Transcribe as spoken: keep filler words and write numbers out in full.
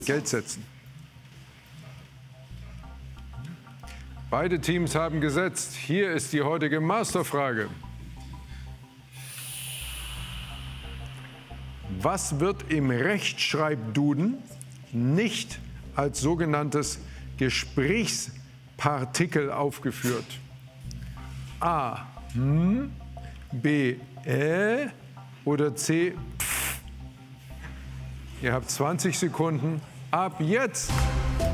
Geld setzen. Beide Teams haben gesetzt. Hier ist die heutige Masterfrage. Was wird im Rechtschreibduden nicht als sogenanntes Gesprächspartikel aufgeführt? A. Hm, B. Äh oder C. Pff. Ihr habt zwanzig Sekunden ab jetzt.